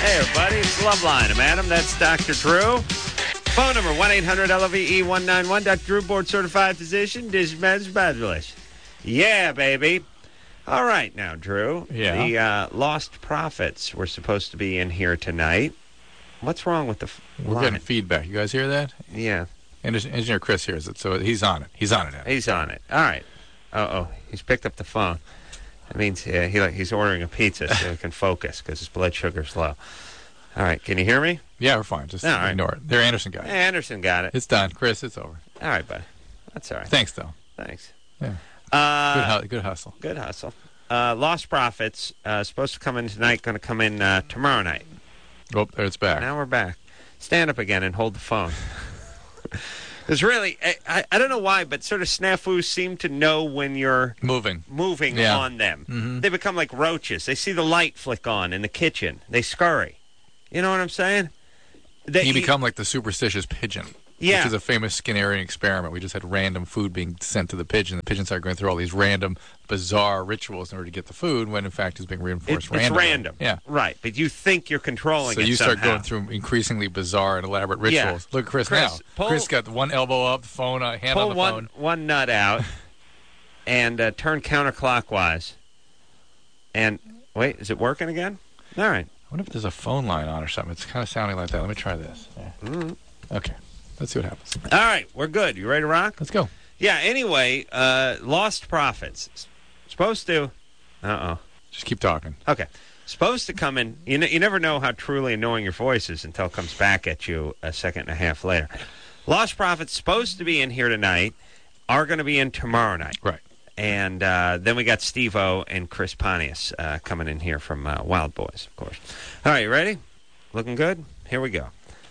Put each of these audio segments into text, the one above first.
Hey, everybody, it's Loveline. I'm Adam. That's Dr. Drew. Phone number, 1-800-LOVE-191. Dr. Drew, board-certified physician, disease specialist. Yeah, baby. All right, now, Drew. Yeah. The Lost Prophets were supposed to be in here tonight. What's wrong with the We're line? getting feedback. You guys hear that? Yeah. Engineer Chris hears it, so he's on it. He's on it, Adam. He's on it. All right. He's picked up the phone. That means he's ordering a pizza so he can focus because his blood sugar's low. All right. Can you hear me? Yeah, we're fine. Just right. ignore it. They're Anderson guys. Anderson got it. It's done. Chris, it's over. All right, buddy. That's all right. Thanks, though. Thanks. Yeah. Good hustle. Good hustle. Lost Prophets, supposed to come in tonight, going to come in tomorrow night. Oh, there it's back. Now we're back. Stand up again and hold the phone. Because really, I don't know why, but sort of snafus seem to know when you're moving on them. Mm-hmm. They become like roaches. They see the light flick on in the kitchen. They scurry. You know what I'm saying? You become like the superstitious pigeon. Yeah. Which is a famous Skinnerian experiment. We just had random food being sent to the pigeon. The pigeon started going through all these random, bizarre rituals in order to get the food, when in fact it's being reinforced randomly. It's random. Yeah. Right, but you think you're controlling it So you start somehow. going through increasingly bizarre and elaborate rituals. Yeah. Look at Chris now. Chris got one elbow up, the phone, hand on the phone. Pull one nut out and turn counterclockwise. And, wait, is it working again? All right. I wonder if there's a phone line on or something. It's kind of sounding like that. Let me try this. Yeah. Mm-hmm. Okay. Let's see what happens. All right, we're good. You ready to rock? Let's go. Yeah, anyway, Lost Prophets. Supposed to... Just keep talking. Okay. Supposed to come in... You never know how truly annoying your voice is until it comes back at you a second and a half later. Lost Prophets supposed to be in here tonight, are going to be in tomorrow night. Right. And then we got Steve-O and Chris Pontius coming in here from Wild Boys, of course. All right, you ready? Looking good? Here we go.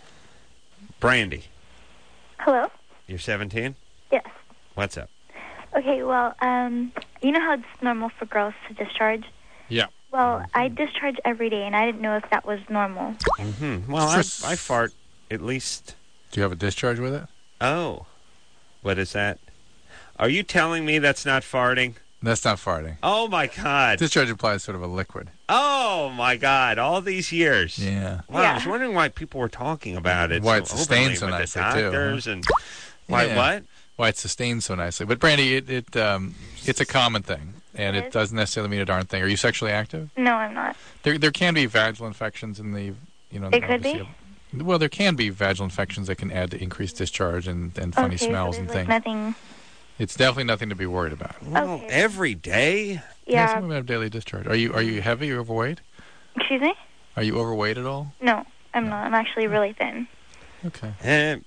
Brandy. Hello? You're 17? Yes. What's up? Okay, well, you know how it's normal for girls to discharge? Yeah. Well, I discharge every day, and I didn't know if that was normal. Mm-hmm. Well, I fart at least... Do you have a discharge with it? Oh. What is that? Are you telling me that's not farting? That's not farting. Oh, my God. Discharge implies sort of a liquid. Oh, my God. All these years. Yeah. Wow, Yeah. I was wondering why people were talking about it. Why it sustains so openly with nicely, the too, doctors huh? and why Yeah. what? Why it sustains so nicely. But, Brandy, it's a common thing, and it doesn't necessarily mean a darn thing. Are you sexually active? No, I'm not. There can be vaginal infections in the, It could be? Well, there can be vaginal infections that can add to increased discharge and funny smells so and there's, things. Nothing. It's definitely nothing to be worried about. Well, Okay. every day? Yeah, Yeah. some women have daily discharge. Are you heavy? Are you overweight? Excuse me? Are you overweight at all? No, I'm not. I'm actually really thin. Okay.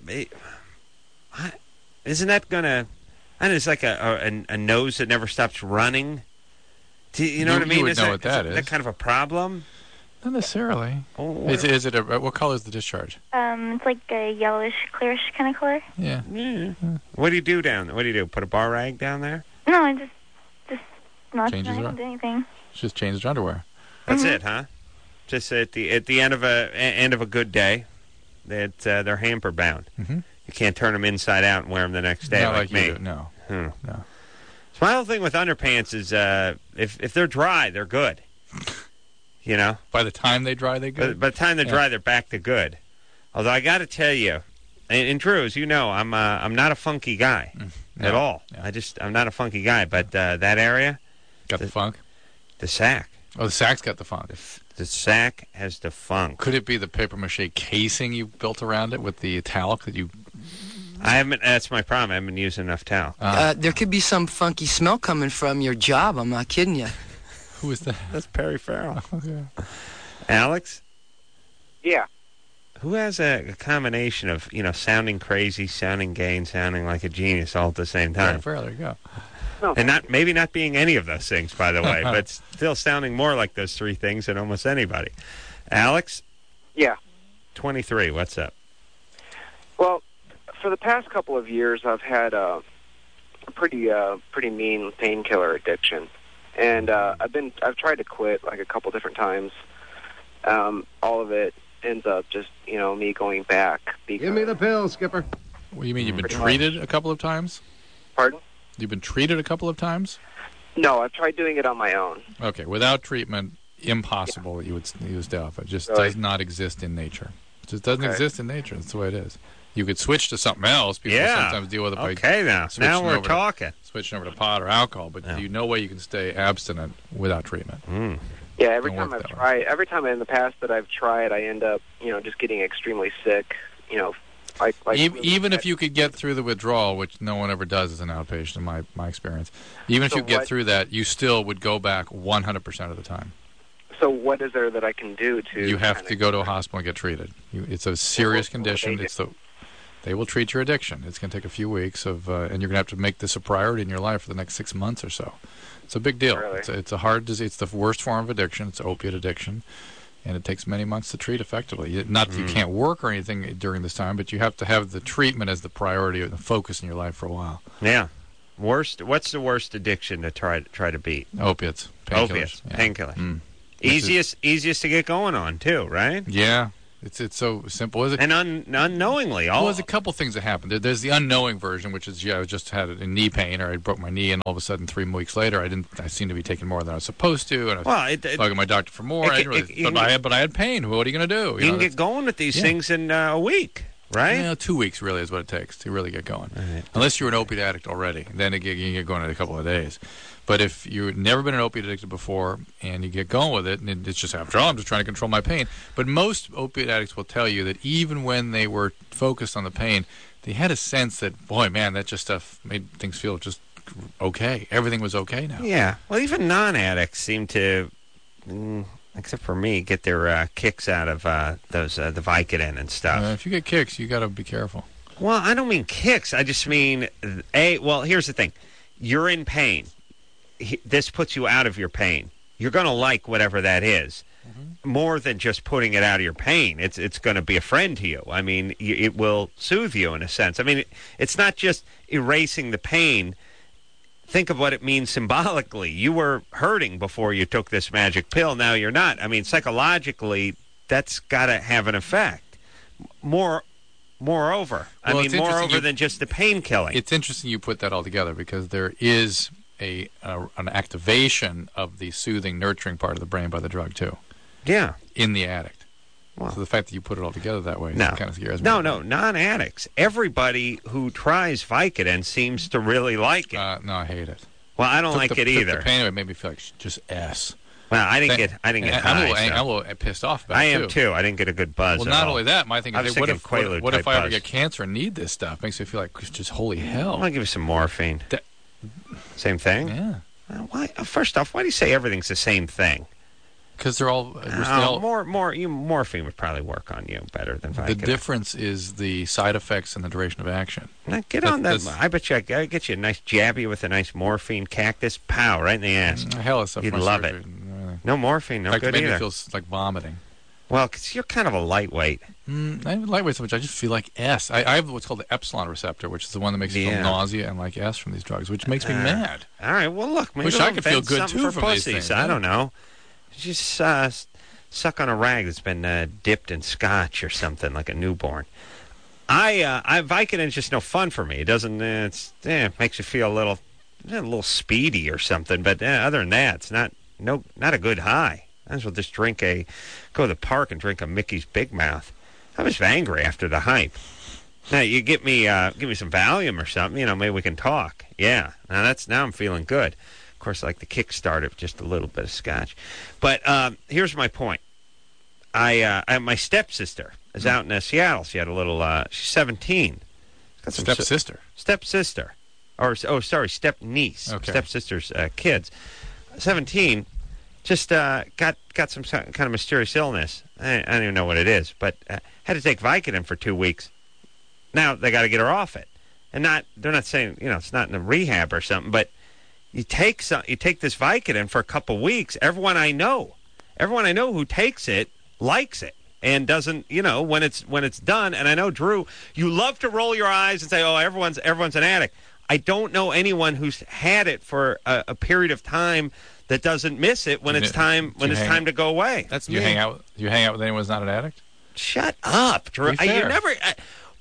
Isn't that going to... And it's like a nose that never stops running. Do you know what I mean? You would is know what that is. that kind of a problem? Not necessarily. Oh, Is it what color is the discharge? It's like a yellowish, clearish kind of color. Yeah. What do you do down there? What do you do? Put a bar rag down there? No, I just not Changes I her- don't do anything. Just change your underwear. That's it, huh? Just at the end of a good day, that they're hamper bound. Mm-hmm. You can't turn them inside out and wear them the next day Not like like me. you do. No. Hmm. No. So my whole thing with underpants is if they're dry, they're good. You know? By the time they dry, they go. By the time they're dry, they're back to good. Although I got to tell you, and Drew, as you know, I'm not a funky guy at all. Yeah. I'm not a funky guy. But that area, Got the funk? the sack, Oh, the sack's got the funk. the sack has the funk. Could it be the papier-mâché casing you built around it with the talc that you... I haven't. That's my problem. I haven't used enough towel. There could be some funky smell coming from your job. I'm not kidding you. Who is that? That's Perry Farrell. Okay. Alex, Yeah. who has a combination of sounding crazy, sounding gay, and sounding like a genius all at the same time? There you go. And maybe not being any of those things, by the way, but still sounding more like those three things than almost anybody. Alex? Yeah. 23, what's up? Well, for the past couple of years, I've had a pretty mean painkiller addiction, and I've tried to quit like a couple different times. All of it ends up just me going back. Give me the pill, Skipper. What do you mean, you've been Pretty treated a couple of times? Pardon? You've been treated a couple of times? No, I've tried doing it on my own. Okay, without treatment, impossible that you would stay off. It just Really? does not exist in nature. It just doesn't Okay. exist in nature. That's the way it is. You could switch to something else. People Yeah. sometimes deal with it by Okay, now switching we're over to- talking. switching over to pot or alcohol, but Yeah. no way you can stay abstinent without treatment. Mm. Yeah, every Don't time work I've that way. tried, every time in the past that I've tried, I end up, just getting extremely sick. Like Even if you could get through the withdrawal, which no one ever does as an outpatient in my experience, even if So you get what- through that, you still would go back 100% of the time. So what is there that I can do to? You have kinda- to go to a hospital and get treated. It's a serious What will they condition. do? They will treat your addiction. It's going to take a few weeks and you're going to have to make this a priority in your life for the next 6 months or so. It's a big deal. Really? It's a hard disease. It's the worst form of addiction. It's opiate addiction, and it takes many months to treat effectively. Not that you can't work or anything during this time, but you have to have the treatment as the priority and the focus in your life for a while. Yeah. What's the worst addiction to try to beat? Opiates, painkillers. Opiates, Yeah. painkillers. Mm. Easiest to get going on too, right? Yeah, it's so simple. Is it? And unknowingly, Well, there's a couple things that happen. There's the unknowing version, which is I just had a knee pain, or I broke my knee, and all of a sudden 3 weeks later, I seemed to be taking more than I was supposed to, and I was well, bugging my doctor for more. But I had pain. What are you going to do? you can get going with these things in a week, right? Yeah, 2 weeks really is what it takes to really get going. Right. Unless you're an opiate addict already, then you can get going in a couple of days. But if you've never been an opiate addicted before and you get going with it, and it's just after all, I'm just trying to control my pain. But most opiate addicts will tell you that even when they were focused on the pain, they had a sense that, boy, man, that just stuff made things feel just okay. Everything was okay now. Yeah. Well, even non-addicts seem to, except for me, get their kicks out of those the Vicodin and stuff. If you get kicks, you got to be careful. Well, I don't mean kicks. I just mean well, here's the thing: you're in pain. This puts you out of your pain. You're going to like whatever that is. More than just putting it out of your pain. It's going to be a friend to you. I mean, it will soothe you in a sense. I mean, it's not just erasing the pain. Think of what it means symbolically. You were hurting before you took this magic pill. Now you're not. I mean, psychologically, that's got to have an effect. Moreover, Well, it's interesting than just the pain killing. It's interesting you put that all together because there is an activation of the soothing, nurturing part of the brain by the drug, too. Yeah. In the addict. Well, so the fact that you put it all together that way kind of scares me. No, non-addicts. Everybody who tries Vicodin seems to really like it. No, I hate it. Well, I don't like it either. The pain of it made me feel like just S. Well, I didn't get I'm a little pissed off about it, I am too. I didn't get a good buzz. Well, at not all. only that, my thing I was is, what if Quaalude I ever buzz. get cancer and need this stuff? Makes me feel like just holy hell. I'm gonna give you some morphine. Same thing. Yeah. Why? First off, why do you say everything's the same thing? Because they're all morphine would probably work on you better than Vicodin. The difference is the side effects and the duration of action. Now get on that. I bet you I get you a nice jab you with a nice morphine cactus. Pow, right in the ass. Hell, it's You'd love it. No morphine, no good either. It made me feel like vomiting. Well, because you're kind of a lightweight. I don't lightweight so much. I just feel like S. I have what's called the epsilon receptor, which is the one that makes you feel nausea and like S from these drugs, which makes me mad. All right, well, look, maybe wish I could feel good too for from these pussies. things. I don't know. Just suck on a rag that's been dipped in scotch or something like a newborn. Vicodin's just no fun for me. It doesn't. It makes you feel a little speedy or something. But other than that, it's not a good high. I as well just go to the park and drink a Mickey's Big Mouth. I was angry after the hype. Now you give me some Valium or something, maybe we can talk. Yeah, now I'm feeling good. Of course, I like the kickstart of just a little bit of scotch. But here's my point. My stepsister is out in Seattle. She had a little. She's 17. Stepsister. Stepsister, stepniece. Okay. Stepsister's kids. 17. Just got some kind of mysterious illness. I don't even know what it is, but had to take Vicodin for 2 weeks. Now they got to get her off it, and they're not saying it's not in a rehab or something, but you take this Vicodin for a couple weeks. Everyone I know who takes it likes it and doesn't when it's done. And I know, Drew, you love to roll your eyes and say, oh, everyone's an addict. I don't know anyone who's had it for a period of time that doesn't miss it when it's time to go away. That's you hang out with anyone who's not an addict? Shut up, Drew. You never.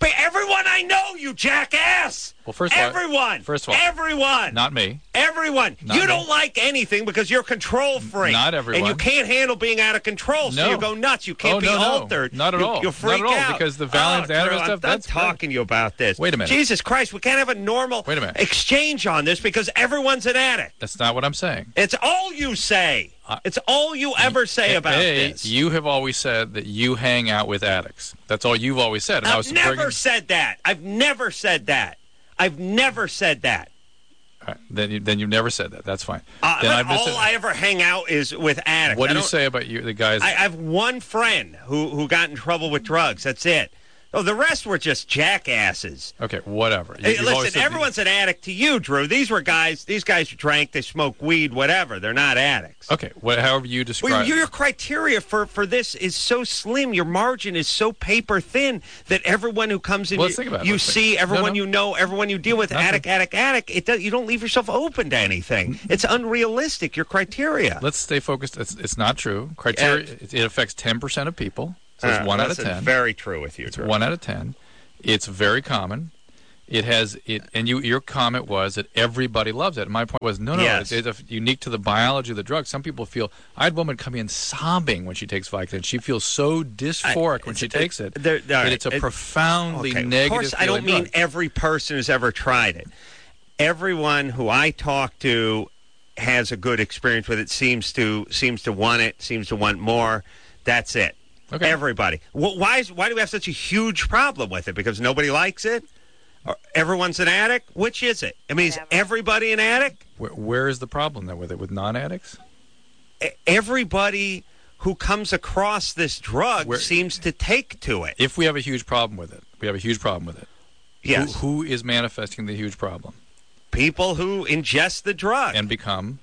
But everyone I know, you jackass. Well, first of all, everyone, not me. Everyone. Not you me. don't like anything because you're a control freak. Not everyone. And you can't handle being out of control, so No. you go nuts. You can't be no. altered. Not at all. You'll freak Not at all, out. because the Valiant Drew, Animal I'm stuff, done that's talking to you about this. Wait a minute. Jesus Christ, we can't have a normal Wait a minute. exchange on this because everyone's an addict. That's not what I'm saying. It's all you say. It's all you ever say about this. You have always said that you hang out with addicts. That's all you've always said. And I was I've never said that. I've never said that. I've never said that. All right, then you've never said that. That's fine. But all I ever hang out is with addicts. What do you say about the guys? I have one friend who got in trouble with drugs. That's it. Oh, the rest were just jackasses. Okay, whatever. Hey, You've always listen, said everyone's an addict to you, Drew. These guys drank, they smoked weed, whatever. They're not addicts. Okay, however you describe. Well, your criteria for this is so slim. Your margin is so paper thin that everyone who comes in, Well, let's think about it. you Let's see, think. everyone No. you know, everyone you deal with, Nothing. addict. You don't leave yourself open to anything. It's unrealistic. Your criteria. Let's stay focused. It's not true. Criteria. It affects 10% of people. So it's 1 out of 10. Very true with you. It's Drew. 1 out of 10. It's very common. It has it, and your comment was that everybody loves it. And my point was, no, Yes. it's unique to the biology of the drug. Some people feel. I had a woman come in sobbing when she takes Vicodin. She feels so dysphoric when she takes it that it's a profoundly negative. Of course, I don't mean drug. every person who's ever tried it. Everyone who I talk to has a good experience with it. Seems to want it. Seems to want more. That's it. Okay. Everybody. Why do we have such a huge problem with it? Because nobody likes it? Or everyone's an addict? Which is it? I mean, is everybody an addict? Where is the problem then with it? With non-addicts? Everybody who comes across this drug seems to take to it. If we have a huge problem with it, we have a huge problem with it. Yes. Who is manifesting the huge problem? People who ingest the drug. And become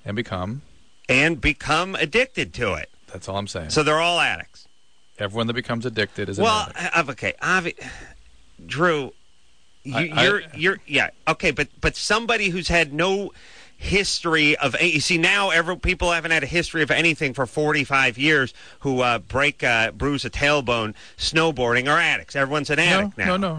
addicted to it. That's all I'm saying. So they're all addicts. Everyone that becomes addicted is an addict. Okay, Drew, you're okay, but somebody who's had no history of, you see, now people haven't had a history of anything for 45 years who bruise a tailbone snowboarding are addicts. Everyone's an addict now. No,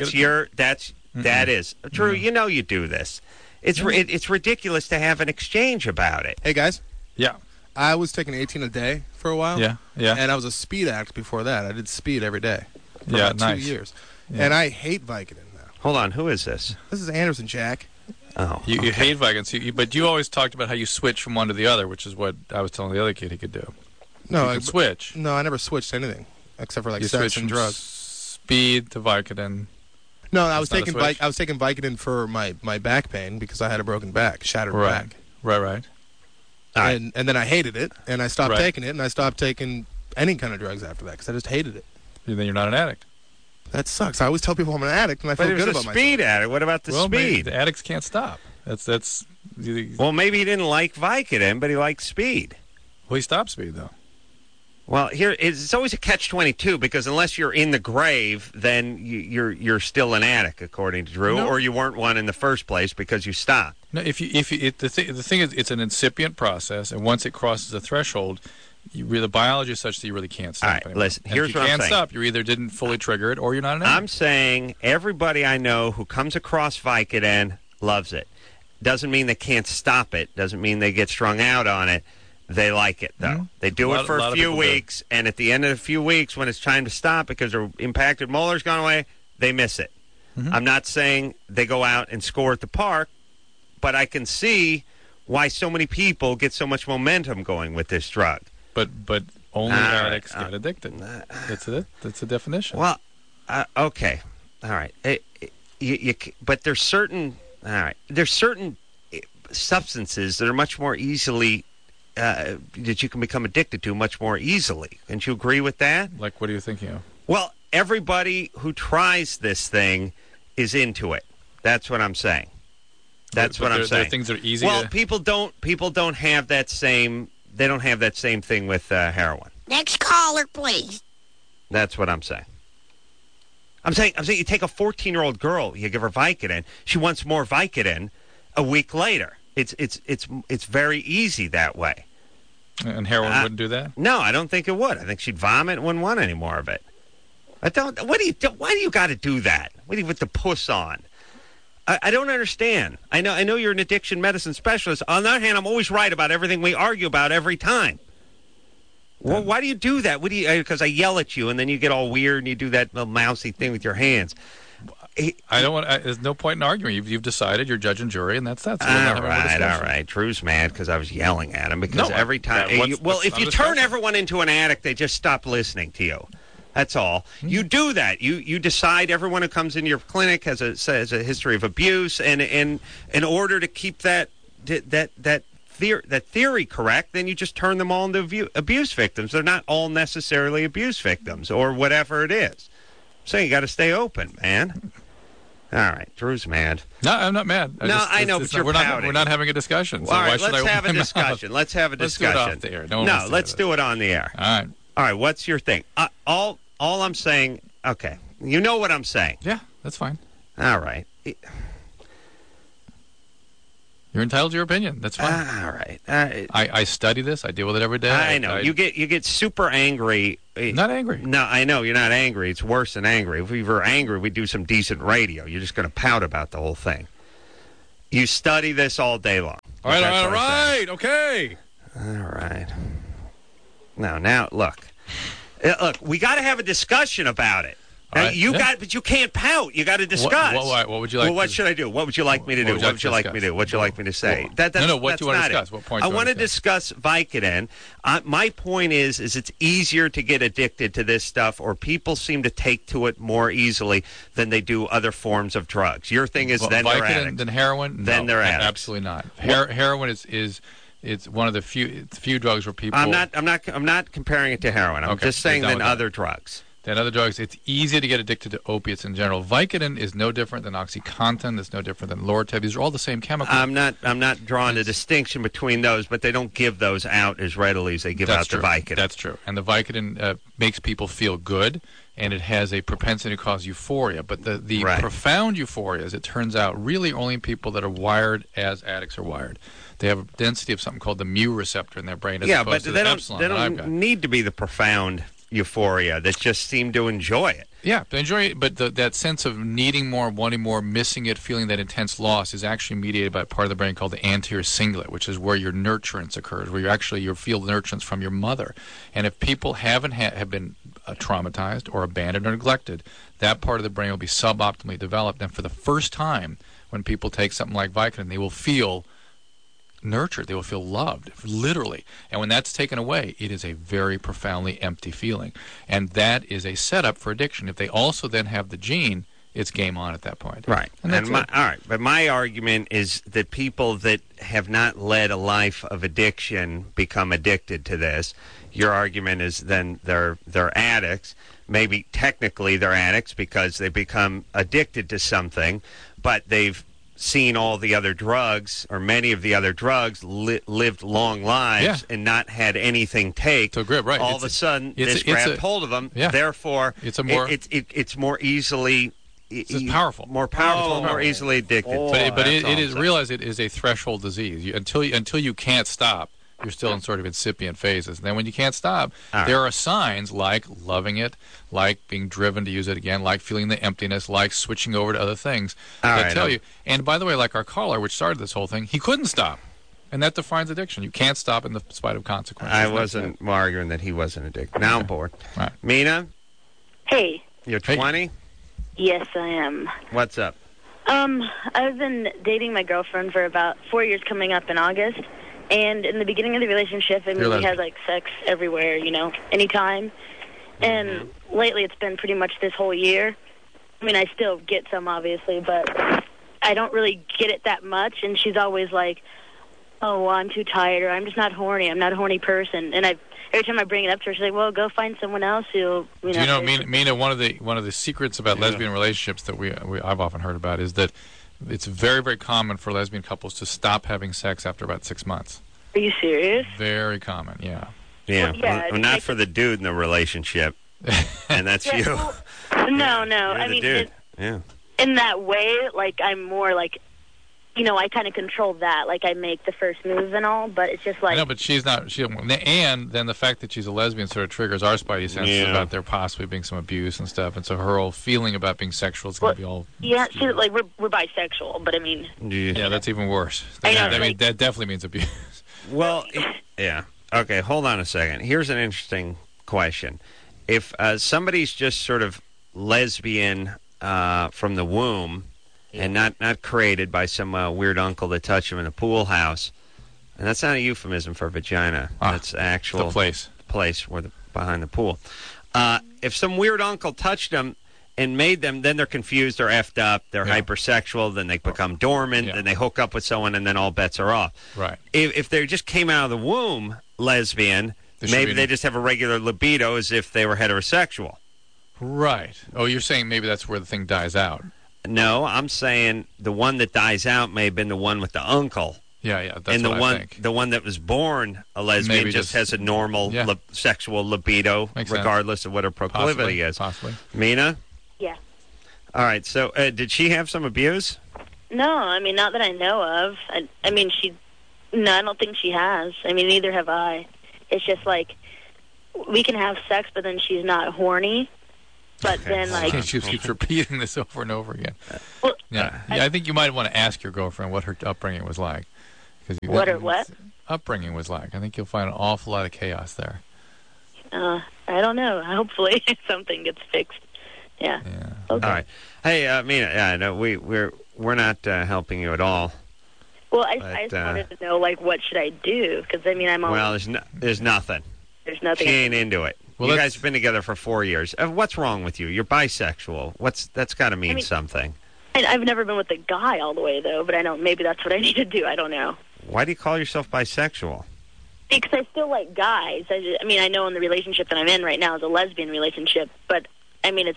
that is Drew. You know you do this. It's ridiculous to have an exchange about it. Hey guys. Yeah. I was taking 18 a day for a while. Yeah. And I was a speed addict before that. I did speed every day for about 2 years. Yeah. And I hate Vicodin now. Hold on, who is this? This is Anderson Jack. Oh, you hate Vicodin, but you always talked about how you switch from one to the other, which is what I was telling the other kid he could do. No, you could switch. No, I never switched anything except for you sex and drugs. Speed to Vicodin. No, I was taking Vicodin for my back pain because I had a broken back, shattered back. Right. And then I hated it, and I stopped taking it, and I stopped taking any kind of drugs after that because I just hated it. Then you're not an addict. That sucks. I always tell people I'm an addict, and I feel good about myself. But he was a speed addict. What about the speed? Maybe the addicts can't stop. That's. Well, maybe he didn't like Vicodin, but he liked speed. Well, he stopped speed though. Well, it's always a catch-22 because unless you're in the grave, then you're still an addict, according to Drew, or you weren't one in the first place because you stopped. No, the thing is, it's an incipient process, and once it crosses a threshold, the biology is such that you really can't stop. All right, anymore. listen. And Here's what I'm saying. If you can't stop, you either didn't fully trigger it, or you're not an addict. I'm saying everybody I know who comes across Vicodin loves it. Doesn't mean they can't stop it. Doesn't mean they get strung out on it. They like it, though. Mm-hmm. They do it for a few weeks, and at the end of a few weeks, when it's time to stop because their impacted molar's gone away, they miss it. Mm-hmm. I'm not saying they go out and score at the park, but I can see why so many people get so much momentum going with this drug. But only addicts get addicted. That's it. That's the definition. Well, okay, all right. But there's certain substances that are much more easily that you can become addicted to much more easily. Can't you agree with that? Like, what are you thinking of? Well, everybody who tries this thing is into it. That's what I'm saying. That's what I'm saying. There are things that are easy. Well, people don't have that same. They don't have that same thing with heroin. Next caller, please. That's what I'm saying. I'm saying you take a 14-year-old girl, you give her Vicodin, she wants more Vicodin a week later. It's very easy that way. And heroin wouldn't do that? No, I don't think it would. I think she'd vomit and wouldn't want any more of it. I don't. What do you? Why do you got to do that? What do you with the puss on? I don't understand. I know you're an addiction medicine specialist. On the other hand, I'm always right about everything we argue about every time. Well, why do you do that? What do you? Because I yell at you, and then you get all weird, and you do that little mousy thing with your hands. I don't want. There's no point in arguing. You've decided. You're judge and jury, and that's that. So all right. Drew's mad because I was yelling at him because every time. If you turn everyone into an addict, they just stop listening to you. That's all. You do that. You decide everyone who comes into your clinic has a history of abuse, and in order to keep that theory correct, then you just turn them all into abuse victims. They're not all necessarily abuse victims or whatever it is. So you got to stay open, man. All right, Drew's mad. No, I'm not mad. I know, but you're pouting. We're not having a discussion. So all right, why let's have a discussion. Let's have a discussion. Let's do it off the air. No, let's do it on the air. All right. What's your thing? All I'm saying, okay, you know what I'm saying. Yeah, that's fine. All right. You're entitled to your opinion. That's fine. All right. I study this. I deal with it every day. I know. You get super angry. Not angry. No, I know. You're not angry. It's worse than angry. If we were angry, we'd do some decent radio. You're just going to pout about the whole thing. You study this all day long. All right. Okay. All right. Now, look. Look, we got to have a discussion about it. Now, but you can't pout. You got to discuss. What would you like? Well, what should I do? What would you like me to do? What would you like me to do? What would you like me to say? What do you want to discuss? What point? I want to discuss Vicodin. My point is it's easier to get addicted to this stuff, or people seem to take to it more easily than they do other forms of drugs. Your thing is then they're addicts. Then heroin? Then they're addicts. Absolutely not. Heroin is. It's one of the few drugs where people. I'm not comparing it to heroin. I'm just saying than other drugs. Than other drugs, it's easy to get addicted to opiates in general. Vicodin is no different than OxyContin. It's no different than Lortab. These are all the same chemicals. I'm not drawing a distinction between those, but they don't give those out as readily as they give out the Vicodin. That's true. And the Vicodin makes people feel good, and it has a propensity to cause euphoria. But the profound euphoria, as it turns out, really only people that are wired as addicts are wired. They have a density of something called the mu receptor in their brain. As opposed to the epsilon they don't need to be the profound euphoria. That just seem to enjoy it. Yeah, they enjoy it, but that sense of needing more, wanting more, missing it, feeling that intense loss is actually mediated by a part of the brain called the anterior cingulate, which is where your nurturance occurs, where you feel nurturance from your mother. And if people have been traumatized or abandoned or neglected, that part of the brain will be suboptimally developed. And for the first time, when people take something like Vicodin, they will feel nurtured. They will feel loved, literally. And when that's taken away, it is a very profoundly empty feeling. And that is a setup for addiction. If they also then have the gene, it's game on at that point. Right. And that's all right. But my argument is that people that have not led a life of addiction become addicted to this. Your argument is then they're addicts. Maybe technically they're addicts because they become addicted to something, but they've seen all the other drugs, or many of the other drugs, lived long lives and not had anything take. So grip, right? All of a sudden, this grabbed hold of them. Yeah. Therefore, it's more easily. It's powerful, more powerful, more easily addicted. But it is realize it is a threshold disease. Until you can't stop, you're still in sort of incipient phases. And then when you can't stop, there are signs like loving it, like being driven to use it again, like feeling the emptiness, like switching over to other things that tell you. And by the way, like our caller, which started this whole thing, he couldn't stop. And that defines addiction. You can't stop in the spite of consequences. I wasn't arguing that he wasn't addicted. Now I'm bored. Right. Mina? Hey. You're 20? Yes, I am. What's up? I've been dating my girlfriend for about 4 years coming up in August. And in the beginning of the relationship, we had, sex everywhere, anytime. And lately it's been pretty much this whole year. I mean, I still get some, obviously, but I don't really get it that much. And she's always like, oh, well, I'm too tired, or I'm just not horny. I'm not a horny person. And every time I bring it up to her, she's like, well, go find someone else who, Do you know, Mina, one of the secrets about lesbian relationships that I've often heard about is that it's very, very common for lesbian couples to stop having sex after about 6 months. Are you serious? Very common, yeah. Yeah, well, not for the dude in the relationship, and that's you. Well, no. I mean, in that way, I'm more I kind of control that. Like, I make the first move and all, but it's just like... No, but she's not... And then the fact that she's a lesbian sort of triggers our spidey senses about there possibly being some abuse and stuff, and so her whole feeling about being sexual is going to be all... Yeah, she's like, we're bisexual, but I mean... Yeah, that's even worse. That definitely means abuse. Well, yeah. Okay, hold on a second. Here's an interesting question. If somebody's just sort of lesbian from the womb and not created by some weird uncle that touched him in a pool house, and that's not a euphemism for vagina. That's actual the place where behind the pool. If some weird uncle touched them and made them, then they're confused, they're effed up, they're hypersexual, then they become dormant, then they hook up with someone, and then all bets are off. Right. If they just came out of the womb lesbian, maybe they just have a regular libido as if they were heterosexual. Right. Oh, you're saying maybe that's where the thing dies out. No, I'm saying the one that dies out may have been the one with the uncle. Yeah, that's and what I think. The one that was born a lesbian maybe just has a normal sexual libido, regardless of what her proclivity is. Possibly. Mina? Yeah. All right, so did she have some abuse? No, I mean, not that I know of. I mean, no, I don't think she has. I mean, neither have I. It's just like, we can have sex, but then she's not horny. But then, like... She just keeps repeating this over and over again. Well, I think you might want to ask your girlfriend what her upbringing was like. What? Upbringing was like. I think you'll find an awful lot of chaos there. I don't know. Hopefully something gets fixed. Yeah. Okay. All right. Hey, Mina, no, we're not helping you at all. Well, I just wanted to know, like, what should I do? Because, I mean, I'm always... Well, there's nothing. There's nothing. She ain't into it. Well, you guys have been together for 4 years. What's wrong with you? You're bisexual. That's got to mean something. I've never been with a guy all the way, though, but I don't. Maybe that's what I need to do. I don't know. Why do you call yourself bisexual? Because I still like guys. I mean, I know in the relationship that I'm in right now is a lesbian relationship, but, I mean,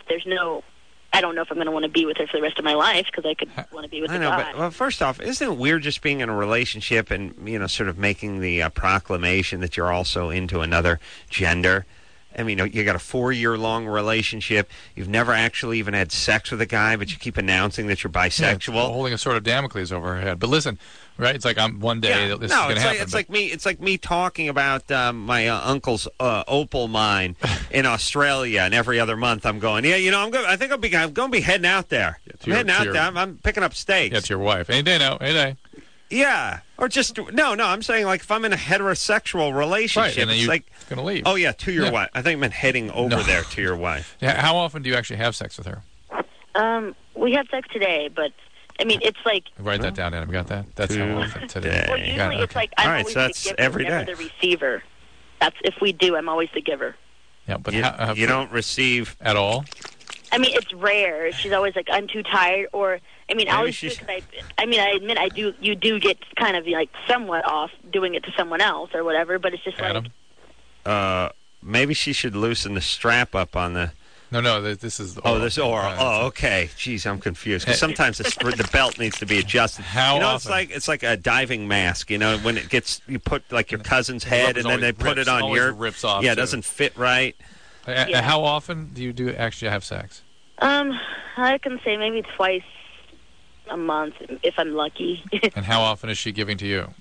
I don't know if I'm going to want to be with her for the rest of my life because I could want to be with a guy. But first off, isn't it weird just being in a relationship and, sort of making the proclamation that you're also into another gender? I mean, you got a 4-year-long relationship. You've never actually even had sex with a guy, but you keep announcing that you're bisexual. Yeah, holding a sort of Damocles over her head. But listen, right? It's like one day this is going to happen. It's like me talking about my uncle's opal mine in Australia, and every other month I'm going, I think I'm going to be heading out there. I'm picking up stakes. Yeah, to your wife. Any day now. Any day. Yeah, or just I'm saying, like, if I'm in a heterosexual relationship, and then it's like gonna leave. Oh yeah, to your wife. I think I meant heading over there to your wife. Yeah, how often do you actually have sex with her? We had sex today, but I mean, it's like write that down, Adam. Got that? That's how often today. Well, usually it's like I'm always the giver, every never day. the receiver. That's if we do, I'm always the giver. Yeah, but you don't receive at all. I mean, it's rare. She's always like, I'm too tired, or I mean, I admit you do get kind of like somewhat off doing it to someone else or whatever, but it's just Adam? like... maybe she should loosen the strap up on the... No, this is... this oral. Okay. Jeez, I'm confused. Because sometimes the belt needs to be adjusted. How often? It's like a diving mask, when it gets... You put, like, your cousin's head, and then they put it on your... rips off. Yeah, it doesn't fit right. How often do you actually have sex? I can say maybe twice a month if I'm lucky. And how often is she giving to you?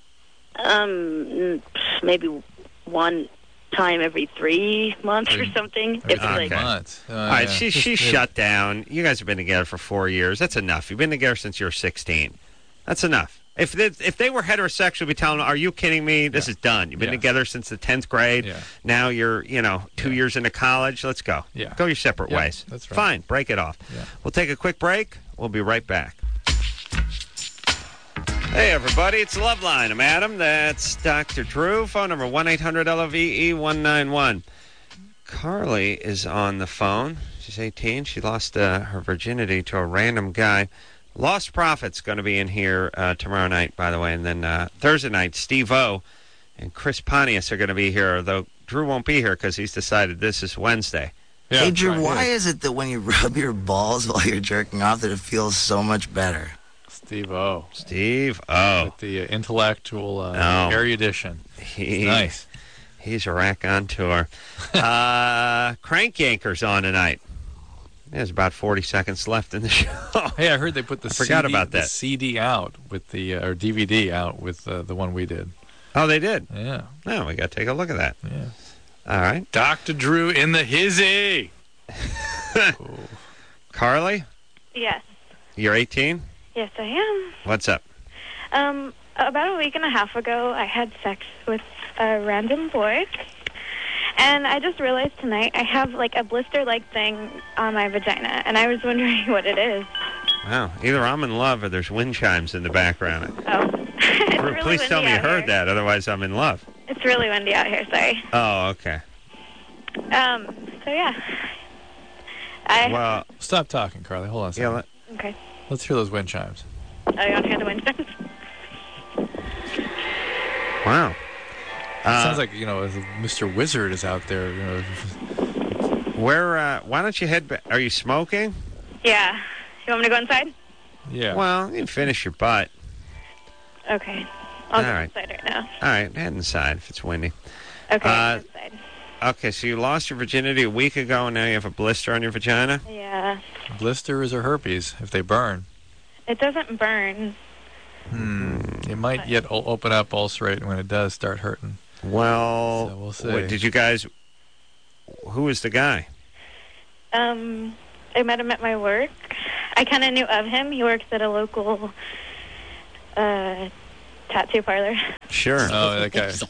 Maybe one time every 3 months or something. Every month. All right, she's shut down. You guys have been together for 4 years. That's enough. You've been together since you were 16. That's enough. If they were heterosexual, we'd be telling them, are you kidding me? This is done. You've been together since the 10th grade. Yeah. Now you're, 2 years into college. Let's go. Yeah. Go your separate ways. That's right. Fine. Break it off. Yeah. We'll take a quick break. We'll be right back. Hey, everybody. It's Loveline. I'm Adam. That's Dr. Drew. Phone number 1-800-LOVE-191. Carly is on the phone. She's 18. She lost her virginity to a random guy. Lost Prophet's going to be in here tomorrow night, by the way. And then Thursday night, Steve-O and Chris Pontius are going to be here, though Drew won't be here because he's decided this is Wednesday. Yeah, hey, Drew, why is it that when you rub your balls while you're jerking off that it feels so much better? Steve-O. Steve-O. With the intellectual erudition. Nice. He's a rack on tour. Crank Yanker's on tonight. There's about 40 seconds left in the show. Hey, I heard they put the forgot CD, about that. the CD out with the or DVD out with the one we did. Oh, they did? Yeah. Oh, we got to take a look at that. Yeah. All right. Dr. Drew in the hizzy. Carly, Yes. you're 18? Yes, I am. What's up? About a week and a half ago, I had sex with a random boy. And I just realized tonight I have, like, a blister-like thing on my vagina. And I was wondering what it is. Wow. Either I'm in love or there's wind chimes in the background. Oh. It's really Please tell me windy you out heard here. that, otherwise I'm in love. It's really windy out here, sorry. Oh, okay. So, yeah. Well, stop talking, Carly. Hold on a second. Okay. Let's hear those wind chimes. Oh, you want to hear the wind chimes? Wow. Sounds like, Mr. Wizard is out there. Why don't you head back? Are you smoking? Yeah. You want me to go inside? Yeah. Well, you can finish your butt. Okay. I'll go All right. inside right now. All right, head inside if it's windy. Okay, inside. Okay, so you lost your virginity a week ago, and now you have a blister on your vagina? Yeah. Blisters or herpes, if they burn. It doesn't burn. It might yet open up, ulcerate, when it does start hurting. Well, so we'll see. Did you guys... Who was the guy? I met him at my work. I kind of knew of him. He works at a local tattoo parlor. Sure. Oh, that guy.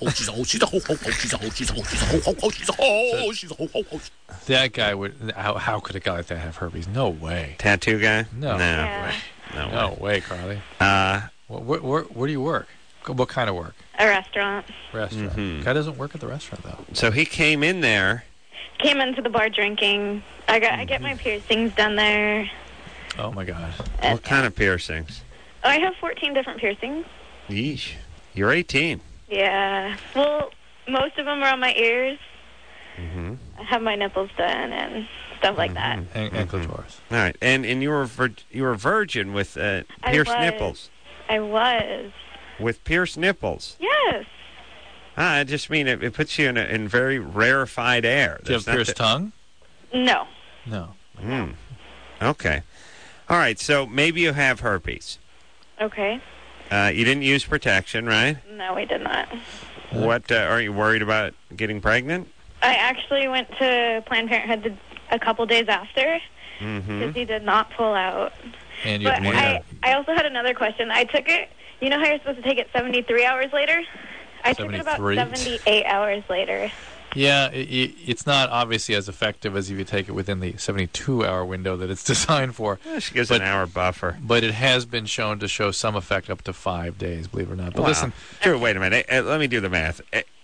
That guy would... How could a guy like that have herpes? No way. Tattoo guy? No. Yeah. No way, Carly. Where do you work? What kind of work? A restaurant. Restaurant. Mm-hmm. Guy doesn't work at the restaurant, though. So he came in there. Came into the bar drinking. I get my piercings done there. Oh, my God. What kind of piercings? I have 14 different piercings. Yeesh. You're 18. Yeah. Well, most of them are on my ears. Mm-hmm. I have my nipples done and stuff like that. And clitoris. All right. And you were a virgin with pierced nipples. I was. With pierced nipples? Yes. I just mean it puts you in very rarefied air. Do you have pierced tongue? No. No. Okay. All right, so maybe you have herpes. Okay. You didn't use protection, right? No, we did not. What, are you worried about getting pregnant? I actually went to Planned Parenthood a couple days after because he did not pull out. And but I also had another question. I took it, you know how you're supposed to take it 73 hours later? I took it about 78 hours later. Yeah, it's not obviously as effective as if you take it within the 72-hour window that it's designed for. Yeah, she gives an hour buffer. But it has been shown to show some effect up to 5 days, believe it or not. But wow. listen. Drew, wait a minute. Let me do the math.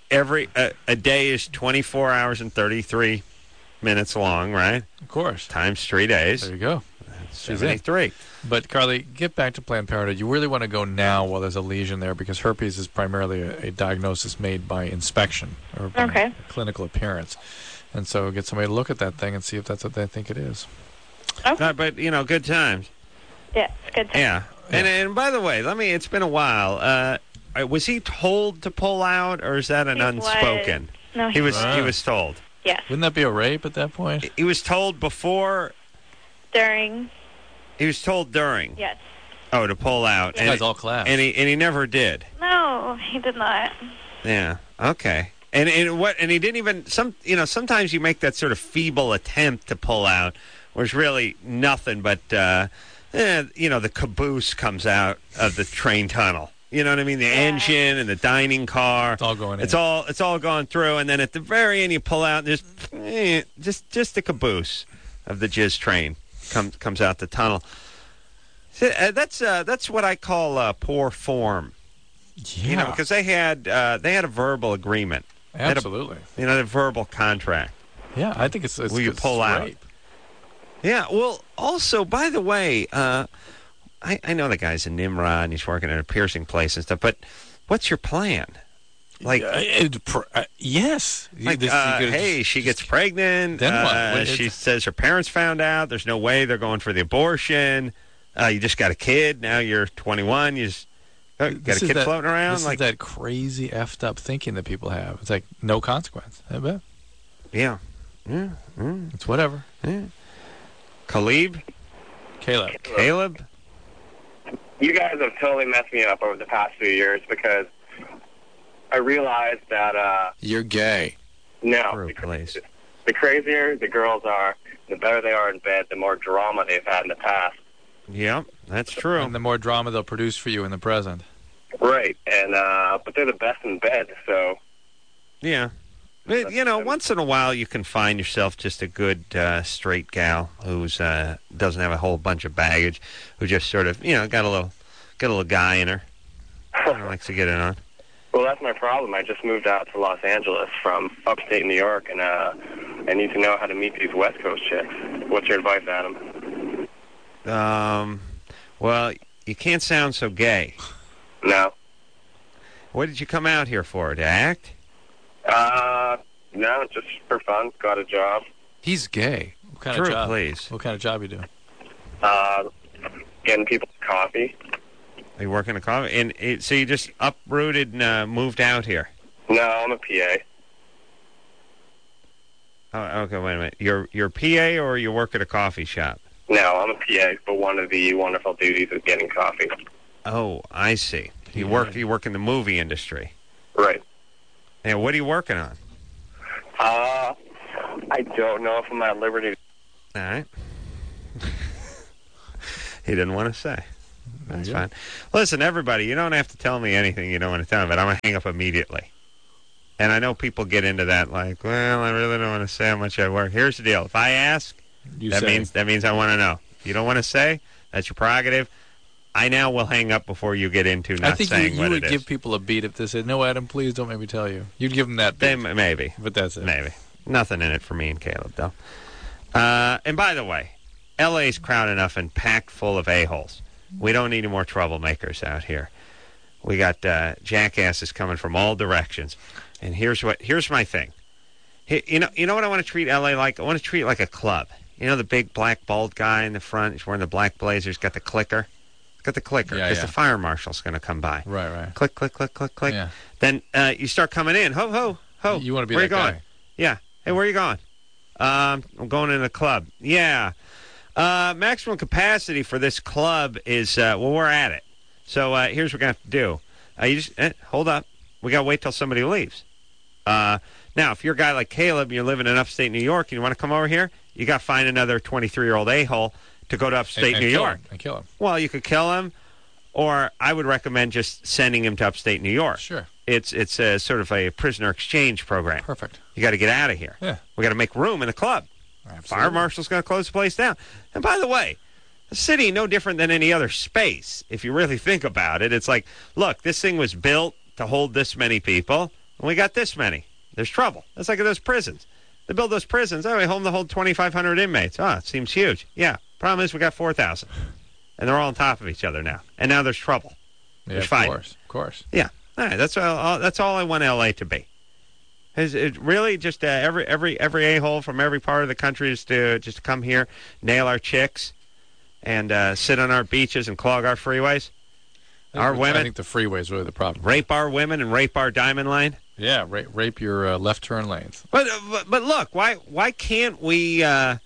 A day is 24 hours and 33 minutes long, right? Of course. Times 3 days. There you go. That's 73. But, Carly, get back to Planned Parenthood. You really want to go now while there's a lesion there because herpes is primarily a diagnosis made by inspection or by clinical appearance. And so get somebody to look at that thing and see if that's what they think it is. Okay. But, good times. Yeah, good times. Yeah. And by the way, it's been a while. Was he told to pull out, or is that an unspoken? No, he was told. Yes. Wouldn't that be a rape at that point? He was told before. During. He was told during. Yes. Oh, to pull out. This guy's all class. And he never did. No, he did not. Yeah. Okay. And he didn't even sometimes you make that sort of feeble attempt to pull out, where it's really nothing but the caboose comes out of the train tunnel. You know what I mean? The engine and the dining car. It's all going in. It's all going through, and then at the very end you pull out, and there's just the caboose of the jizz train comes out the tunnel. That's what I call poor form. Yeah. Because they had a verbal agreement. Absolutely. A verbal contract. Yeah, I think it's will you pull out? Rape. Yeah. Well, also, by the way, I know the guy's a Nimrod and he's working at a piercing place and stuff, but what's your plan? Like, yes. Hey, she gets pregnant. Then what? She says her parents found out. There's no way they're going for the abortion. You just got a kid. Now you're 21. You just got a kid floating around. This is that crazy effed up thinking that people have. It's like no consequence. I bet. Yeah. It's whatever. Yeah. Caleb. Caleb? You guys have totally messed me up over the past few years because I realized that... You're gay. No. The crazier the girls are, the better they are in bed, the more drama they've had in the past. Yeah, that's true. And the more drama they'll produce for you in the present. Right, and but they're the best in bed, so... Yeah. But, once in a while you can find yourself just a good straight gal who's doesn't have a whole bunch of baggage, who just sort of, got a little guy in her. Likes to get it on. Well, that's my problem. I just moved out to Los Angeles from upstate New York, and I need to know how to meet these West Coast chicks. What's your advice, Adam? Well, you can't sound so gay. No. What did you come out here for, to act? No, just for fun. Got a job. He's gay. What kind of job? Please. What kind of job you doing? Getting people coffee. Are you working a coffee? And so you just uprooted and moved out here? No, I'm a PA. Oh, okay, wait a minute. You're PA or you work at a coffee shop? No, I'm a PA, but one of the wonderful duties is getting coffee. Oh, I see. You work in the movie industry. Right. And what are you working on? I don't know if I'm at liberty. All right. He didn't want to say. That's fine. Listen, everybody, you don't have to tell me anything you don't want to tell me, but I'm going to hang up immediately. And I know people get into that like, well, I really don't want to say how much I work. Here's the deal. If I ask, that means I want to know. If you don't want to say, that's your prerogative. I now will hang up before you get into not saying what it is. I think you would give people a beat if they said, no, Adam, please don't make me tell you. You'd give them that beat. Maybe. But that's it. Maybe. Nothing in it for me and Caleb, though. And by the way, L.A.'s crowded enough and packed full of a-holes. We don't need any more troublemakers out here. We got jackasses coming from all directions. And here's my thing. You know what I want to treat L.A. like? I want to treat it like a club. You know the big black bald guy in the front? He's wearing the black blazers, got the clicker. Got the clicker, because the fire marshal's going to come by. Right. Click, click, click, click, click. Yeah. Then you start coming in. Ho, ho, ho. You want to be where that you going? guy. Yeah. Hey, where are you going? I'm going in a club. Yeah. Maximum capacity for this club is, we're at it. So here's what we're going to have to do. You just hold up. We got to wait till somebody leaves. Now, if you're a guy like Caleb and you're living in upstate New York and you want to come over here, you got to find another 23-year-old a-hole to go to upstate New York. And kill him. Well, you could kill him, or I would recommend just sending him to upstate New York. Sure. It's a sort of a prisoner exchange program. Perfect. You got to get out of here. Yeah. We got to make room in the club. Absolutely. Fire marshal's going to close the place down. And by the way, the city no different than any other space. If you really think about it, it's like, look, this thing was built to hold this many people, and we got this many. There's trouble. That's like those prisons. They build those prisons. Oh, we hold 2,500 inmates. Oh, it seems huge. Yeah. Problem is we got 4,000. And they're all on top of each other now. And now there's trouble. Yeah, there's fighting. Of course. Yeah. All right. That's all I want L.A. to be. Is it really just every a-hole from every part of the country is to just come here, nail our chicks, and sit on our beaches and clog our freeways? Our women? I think the freeway is really the problem. Rape our women and rape our diamond line? Yeah, rape your left turn lanes. But look, why can't we? I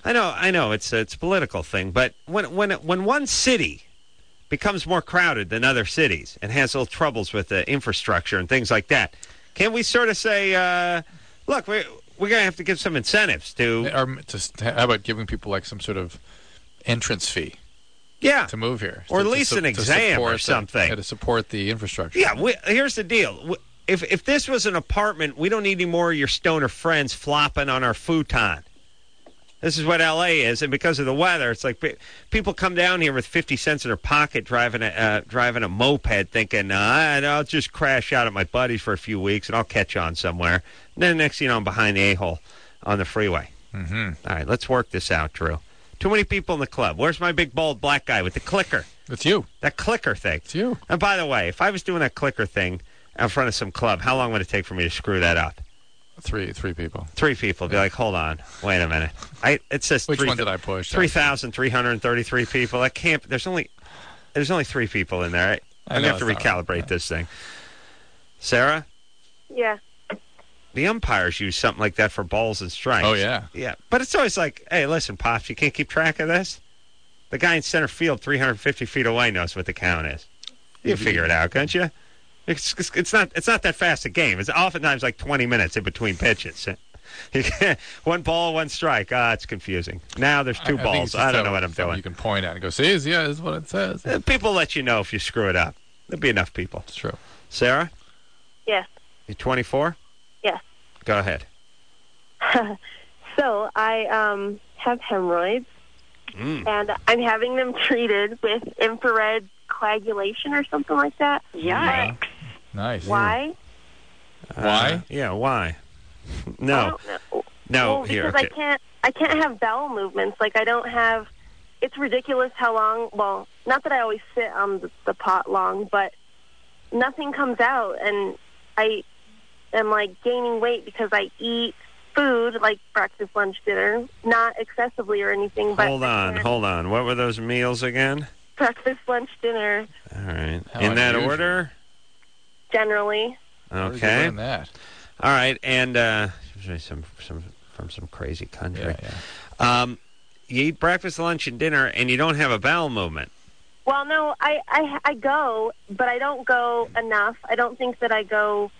know it's a political thing, but when one city becomes more crowded than other cities and has little troubles with the infrastructure and things like that, can't we sort of say, look, we're gonna have to give some incentives to? How about giving people like some sort of entrance fee? Yeah, to move here, or at least an exam or something to support the infrastructure. Yeah, here's the deal. If this was an apartment, we don't need any more of your stoner friends flopping on our futon. This is what L.A. is, and because of the weather, it's like people come down here with 50 cents in their pocket driving a moped thinking, I'll just crash out at my buddies for a few weeks, and I'll catch on somewhere. And then next thing you know, I'm behind the a-hole on the freeway. Mm-hmm. All right, let's work this out, Drew. Too many people in the club. Where's my big, bald black guy with the clicker? It's you. That clicker thing. It's you. And by the way, if I was doing that clicker thing in front of some club, how long would it take for me to screw that up? Three people. 3 people. Be like, hold on, wait a minute. It says which one did I push? 3,333 people. That can't. There's only 3 people in there. I'm gonna have to recalibrate this thing. Sarah? Yeah. the umpires use something like that for balls and strikes. Oh, yeah. Yeah. But it's always like, hey, listen, Pops, you can't keep track of this? The guy in center field 350 feet away knows what the count is. You can figure it out, can't you? It's not that fast a game. It's oftentimes like 20 minutes in between pitches. One ball, one strike. It's confusing. Now there's two balls. I don't know what I'm doing. You can point at and go, see, yeah, this is what it says. People let you know if you screw it up. There'll be enough people. It's true. Sarah? Yes. You 24? Yes. Go ahead. So I have hemorrhoids, and I'm having them treated with infrared coagulation or something like that. Yikes. Nice. Why? Why? Yeah, why? No. No, well, here. Because Okay. I can't have bowel movements. Like, I don't have... It's ridiculous how long... Well, not that I always sit on the pot long, but nothing comes out, and I am, like, gaining weight because I eat food, like breakfast, lunch, dinner, not excessively or anything, but... Hold on. What were those meals again? Breakfast, lunch, dinner. All right. How In that unusual. order? Generally. Okay. That? All right, and from some crazy country. Yeah. You eat breakfast, lunch, and dinner, and you don't have a bowel movement. Well, no, I go, but I don't go enough. I don't think that I go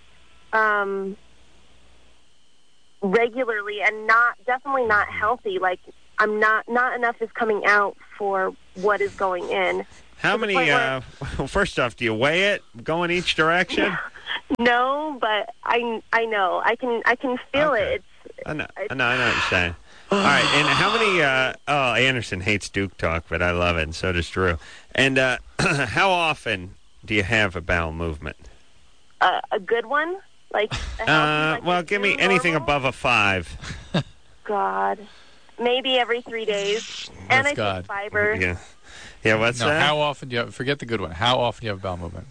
regularly, and definitely not healthy. Like, I'm not enough is coming out for what is going in. How many? Well, first off, do you weigh it, go in each direction? No, but I know. I can feel it. I know what you're saying. All right, and how many? Anderson hates Duke talk, but I love it, and so does Drew. And how often do you have a bowel movement? A good one, like. Well, give me anything above a 5. God, maybe every 3 days, and I take fiber. Yeah. Yeah, what's no, that? How often do you have, forget the good one. How often do you have a bowel movement?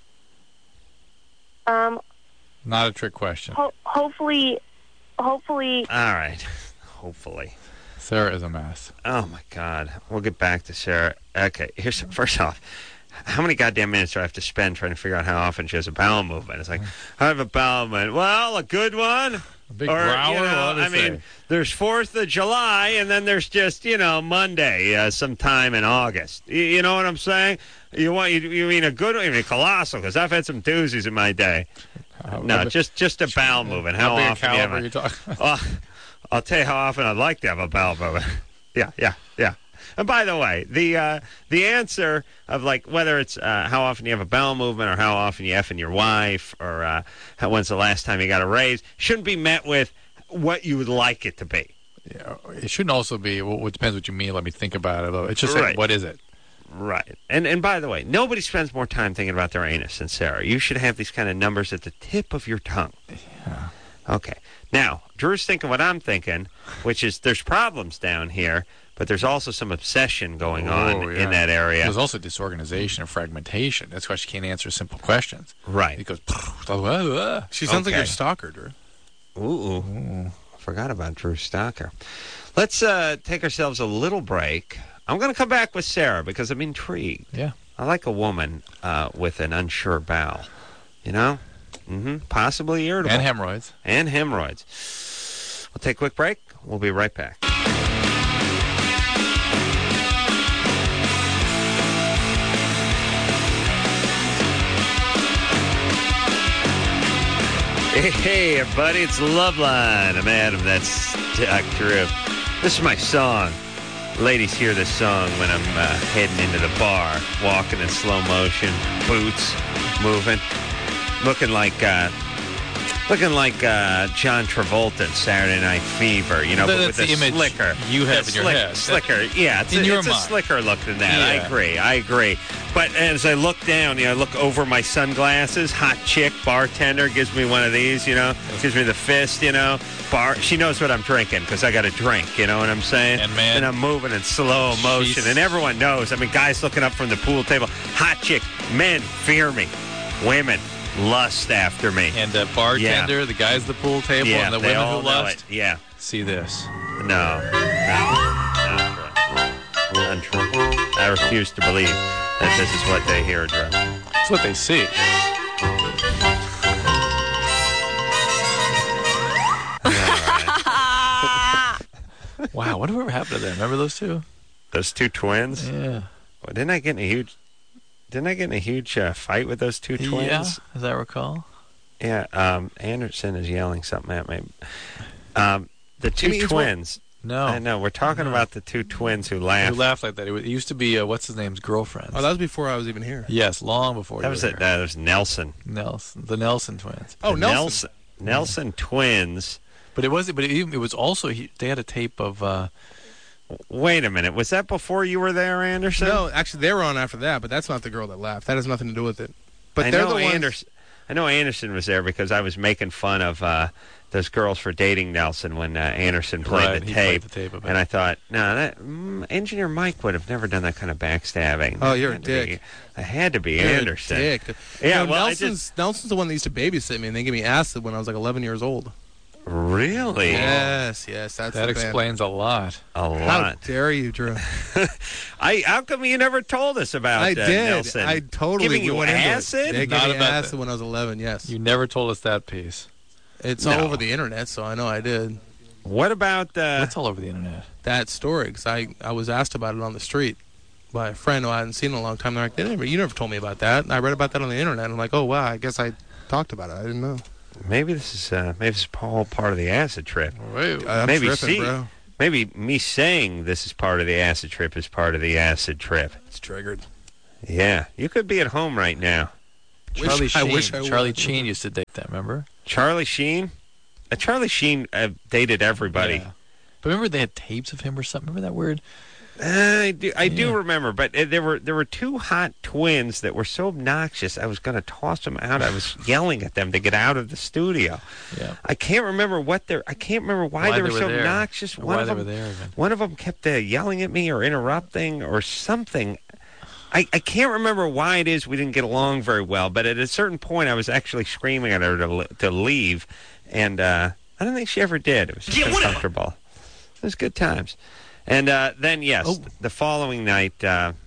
Not a trick question. Hopefully. All right. Hopefully. Sarah is a mess. Oh, my God. We'll get back to Sarah. Okay, first off, how many goddamn minutes do I have to spend trying to figure out how often she has a bowel movement? It's like, I have a bowel movement. Well, a good one. A big growler? I mean, there's 4th of July, and then there's just, Monday, sometime in August. You know what I'm saying? You mean a good one? You mean colossal, because I've had some doozies in my day. No, just a bowel movement. How big often a caliber are you talking? I'll tell you how often I'd like to have a bowel movement. Yeah. And by the way, the answer of like whether it's how often you have a bowel movement or how often you effing your wife or when's the last time you got a raise shouldn't be met with what you would like it to be. Yeah, it shouldn't also be. Well, it depends what you mean. Let me think about it. It's just right. Like, what is it? Right. And by the way, nobody spends more time thinking about their anus than Sarah. You should have these kind of numbers at the tip of your tongue. Yeah. Okay. Now, Drew's thinking what I'm thinking, which is there's problems down here, but there's also some obsession going on in that area. There's also disorganization and fragmentation. That's why she can't answer simple questions. Right. It goes... She sounds like your stalker, Drew. Ooh. Forgot about Drew Stalker. Let's take ourselves a little break. I'm going to come back with Sarah because I'm intrigued. Yeah. I like a woman with an unsure bowel. Possibly irritable. And hemorrhoids. We'll take a quick break. We'll be right back. Hey, everybody, it's Loveline. I'm Adam. That's Dr. This is my song. Ladies hear this song when I'm heading into the bar, walking in slow motion, boots moving, looking like John Travolta in Saturday Night Fever, but with the image slicker. You have in your head. Slicker, yeah. It's a slicker look than that. Yeah. I agree. But as I look down, I look over my sunglasses. Hot chick, bartender, gives me one of these, gives me the fist, She knows what I'm drinking because I got a drink, you know what I'm saying? And I'm moving in slow motion. And everyone knows. I mean, guys looking up from the pool table. Hot chick. Men fear me. Women lust after me. And the bartender, the guys at the pool table, and the women who lust. Yeah. See this. No. Untrue. I refuse to believe that this is what they hear, Drew. It's what they see. Wow, whatever happened to them? Remember those two? Those two twins? Yeah. Well, didn't I get in a huge fight with those two twins? Yeah, as I recall. Yeah, Anderson is yelling something at me. The two twins. No. I know. We're talking about the two twins who laughed. Who laughed like that. It used to be, what's his name's girlfriend. Oh, that was before I was even here. Yes, long before that was it. That was Nelson. The Nelson twins. Oh, Nelson. Nelson twins. But it was also, they had a tape of... Wait a minute. Was that before you were there, Anderson? No, actually, they were on after that, but that's not the girl that laughed. That has nothing to do with it. But I they're know the ones... I know Anderson was there because I was making fun of those girls for dating Nelson when Anderson played the tape. And I thought, no, Engineer Mike would have never done that kind of backstabbing. Oh, you're a dick. I had to be Anderson. Dick. Yeah, well, Nelson's the one that used to babysit me, and they gave me acid when I was like 11 years old. Really? Yes. That explains a lot. How dare you, Drew? How come you never told us about Nelson? I totally giving you acid. They gave me acid when I was 11. Yes. You never told us that piece. It's all over the internet, so I know I did. What about what's all over the internet? That story, because I was asked about it on the street by a friend who I hadn't seen in a long time. They're like, you never told me about that. And I read about that on the internet. I'm like, oh wow, I guess I talked about it. I didn't know. Maybe this is all part of the acid trip. Maybe bro. Maybe me saying this is part of the acid trip is part of the acid trip. It's triggered. Yeah, you could be at home right now. Charlie Sheen. Charlie Sheen used to date that. Remember? Charlie Sheen. Charlie Sheen dated everybody. Yeah. But remember they had tapes of him or something. Remember that weird? I do remember, but there were two hot twins that were so obnoxious. I was going to toss them out. I was yelling at them to get out of the studio. Yeah. I can't remember why they were so obnoxious. Why they were there even. One of them kept yelling at me or interrupting or something. I can't remember why it is we didn't get along very well, but at a certain point I was actually screaming at her to leave, and I don't think she ever did. It was just uncomfortable. It was good times. And then, yes, the following night,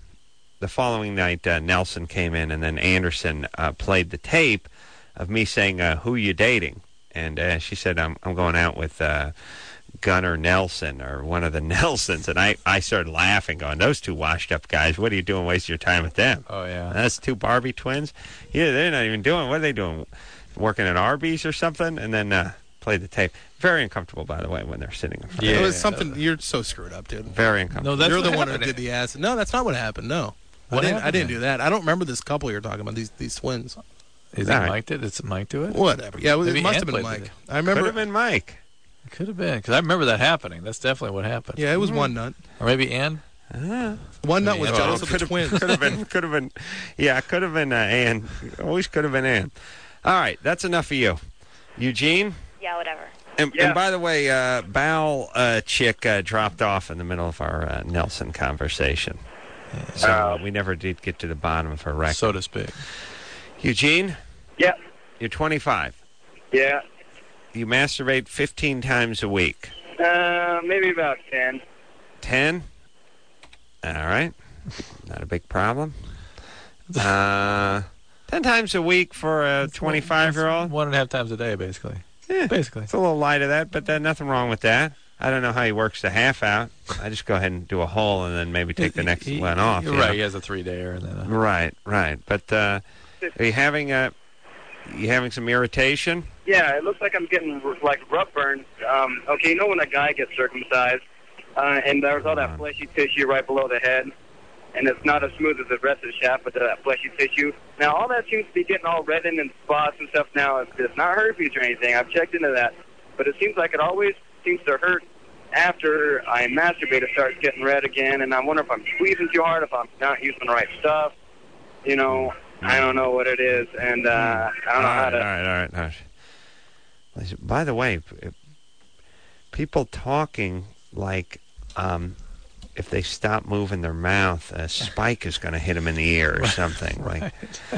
Nelson came in, and then Anderson played the tape of me saying, "Who you dating?" And she said, "I'm going out with Gunnar Nelson or one of the Nelsons." And I started laughing, going, "Those two washed-up guys. What are you doing, wasting your time with them?" Oh yeah, that's two Barbie twins. Yeah, they're not even doing. What are they doing? Working at Arby's or something? And then. Played the tape. Very uncomfortable, by the way, when they're sitting in front. Yeah, it was something. You're so screwed up, dude. Very uncomfortable. No, you're the one who did the acid. No, that's not what happened. No, I didn't do that. I don't remember this couple you're talking about. These twins. Is it Mike? Did Mike do it? Whatever. Yeah, it must have been Mike. I remember. Could have been Mike. It could have been because I remember that happening. That's definitely what happened. Yeah, it was one nut. Or maybe Ann. One nut was jealous of the twins. Could have been. Yeah, could have been Ann. Always could have been Ann. All right, that's enough of you, Eugene. Yeah, whatever. And by the way, Bowel chick dropped off in the middle of our Nelson conversation. So we never did get to the bottom of her record. So to speak. Eugene? Yeah. You're 25. Yeah. You masturbate 15 times a week. Maybe about 10. 10? All right. Not a big problem. 10 times a week for a 25-year-old? 1.5 times a day, basically. Yeah, basically. It's a little light of that, but nothing wrong with that. I don't know how he works the half out. I just go ahead and do a whole and then maybe take the next one off. You're right. He has a 3-dayer. Then Right. But are you having some irritation? Yeah, it looks like I'm getting like rub burns. Okay, you know when a guy gets circumcised and there's all that fleshy tissue right below the head, and it's not as smooth as the rest of the shaft, but that fleshy tissue. Now, all that seems to be getting all reddened and spots and stuff now. It's not herpes or anything. I've checked into that. But it seems like it always seems to hurt after I masturbate. It starts getting red again, and I wonder if I'm squeezing too hard, if I'm not using the right stuff. You know, I don't know what it is, and I don't know how to... All right. By the way, people talking like... if they stop moving their mouth, a spike is going to hit them in the ear or something. Right.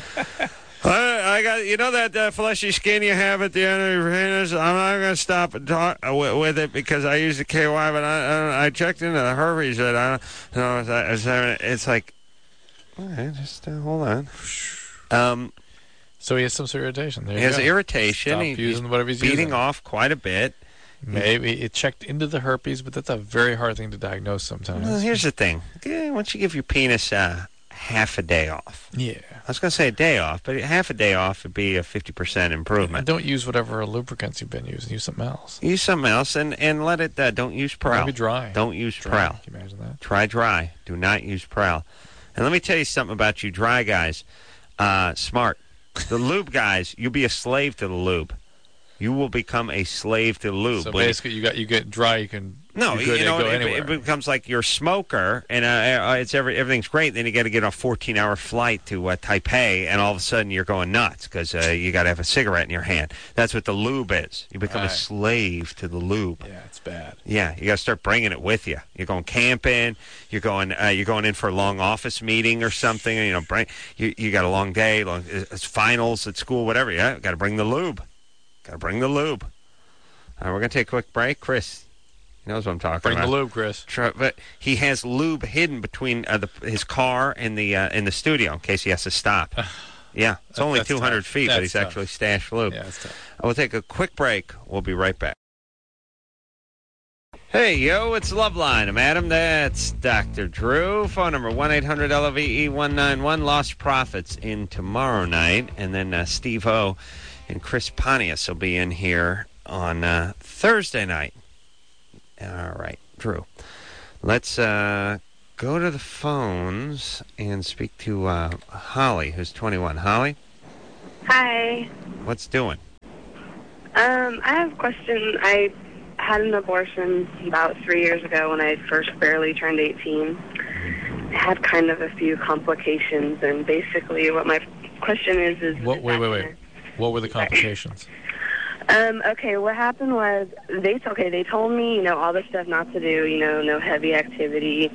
I got that fleshy skin you have at the end of your penis. I'm not going to stop and talk with it because I use the KY, but I checked into the herpes. That I don't know. It's like, all right, just hold on. So he has some irritation. He has irritation. He's using whatever he's beating using. Off quite a bit. Maybe it checked into the herpes, but that's a very hard thing to diagnose sometimes. Well, here's the thing. Why don't you give your penis half a day off? Yeah. I was going to say a day off, but half a day off would be a 50% improvement. And don't use whatever lubricants you've been using. Use something else. Use something else, and let it, don't use Prel. Maybe dry. Don't use Dry. Prel. Can you imagine that? Try dry. Do not use Prel. And let me tell you something about you dry guys. Smart. The lube guys, you'll be a slave to the lube. You will become a slave to the lube. So basically, you get dry. You can no, go anywhere. It becomes like you're a smoker, and everything's great. Then you got to get on a 14-hour flight to Taipei, and all of a sudden you're going nuts because you got to have a cigarette in your hand. That's what the lube is. You become a slave to the lube. Yeah, it's bad. Yeah, you got to start bringing it with you. You're going camping. You're going in for a long office meeting or something. You got a long day. It's finals at school, whatever. Yeah, got to bring the lube. Got to bring the lube. All right, we're going to take a quick break. Chris, he knows what I'm talking about. Bring the lube, Chris. But he has lube hidden between his car and the studio in case he has to stop. Yeah, it's only 200 feet, but he's actually stashed lube. Yeah, that's tough. We'll take a quick break. We'll be right back. Hey, yo, it's Loveline. Madam, that's Dr. Drew. Phone number 1-800-LOVE-191. Lost Profits in tomorrow night. And then Steve-O and Chris Pontius will be in here on Thursday night. All right, Drew. Let's go to the phones and speak to Holly, who's 21. Holly? Hi. What's doing? I have a question. I had an abortion about 3 years ago when I first barely turned 18. I had kind of a few complications, and basically what my question is... Wait. What were the complications? Okay, what happened was, they told me, all the stuff not to do, no heavy activity.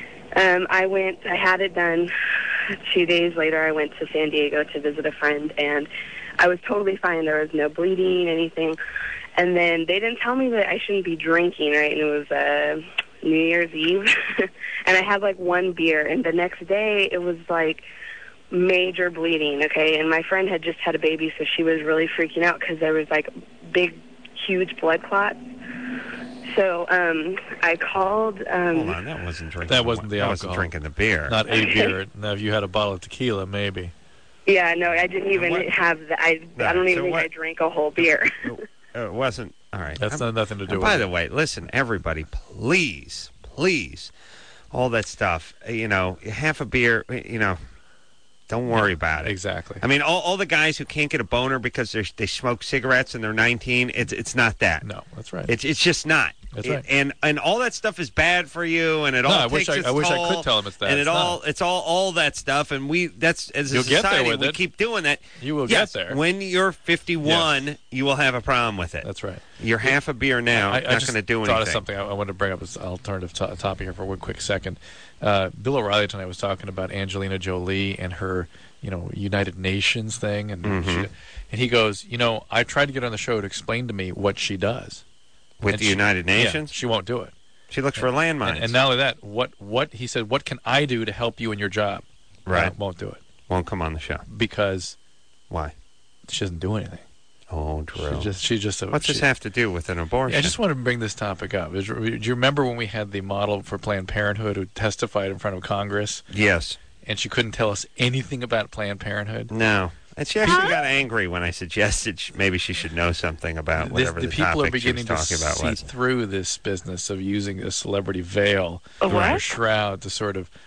I had it done. 2 days later, I went to San Diego to visit a friend, and I was totally fine. There was no bleeding, anything. And then they didn't tell me that I shouldn't be drinking, right? And it was New Year's Eve. And I had, one beer. And the next day, it was, major bleeding, okay? And my friend had just had a baby, so she was really freaking out because there was, big, huge blood clots. So I called... Hold on, that wasn't drinking. That wasn't the alcohol. That wasn't drinking the beer. Not a beer. Now, if you had a bottle of tequila, maybe. Yeah, no, I didn't even have... I don't even think I drank a whole beer. It wasn't... All right. That's nothing to do with it. By the way, listen, everybody, please, all that stuff, half a beer, don't worry about it. Exactly. I mean, all the guys who can't get a boner because they smoke cigarettes and they're 19, it's not that. No, that's right. It's just not. That's right. And all that stuff is bad for you, and it all takes its toll. I wish I could tell them it's that. And it's all that stuff, and as a You'll society, get there with we it. keep doing that. You will get there. When you're 51, you will have a problem with it. That's right. You're half a beer now, not going to do anything. I thought of something I wanted to bring up as an alternative topic here for one quick second. Bill O'Reilly tonight was talking about Angelina Jolie and her, United Nations thing, and and he goes, I tried to get her on the show to explain to me what she does. With the United Nations? Yeah, she won't do it. She looks for landmines. And not only that, what he said, what can I do to help you in your job? Right. Won't do it. Won't come on the show. Because... Why? She doesn't do anything. Oh, Drew. She just What's this have to do with an abortion? Yeah, I just want to bring this topic up. Do you remember when we had the model for Planned Parenthood who testified in front of Congress? Yes. And she couldn't tell us anything about Planned Parenthood? No. And she actually got angry when I suggested maybe she should know something about whatever the people topic are beginning she was talking about to was. see through this business of using a celebrity veil or a shroud to sort of